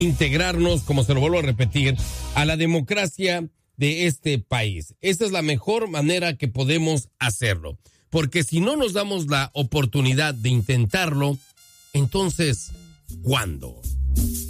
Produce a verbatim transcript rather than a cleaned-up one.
integrarnos, como se lo vuelvo a repetir, a la democracia de este país. Esa es la mejor manera que podemos hacerlo. Porque si no nos damos la oportunidad de intentarlo, entonces, ¿cuándo?